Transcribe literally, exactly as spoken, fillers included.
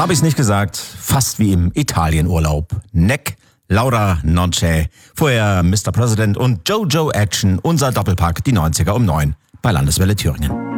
Hab ich's nicht gesagt? Fast wie im Italienurlaub. Neck, Laura Nonce, vorher Mister President und Jojo Action, unser Doppelpack, die neunziger um neun bei Landeswelle Thüringen.